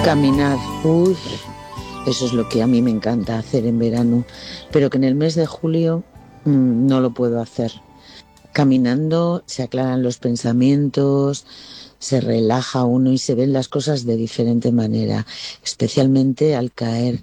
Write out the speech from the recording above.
Caminar, uy, eso es lo que a mí me encanta hacer en verano, pero que en el mes de julio no lo puedo hacer. Caminando se aclaran los pensamientos, se relaja uno y se ven las cosas de diferente manera, especialmente al caer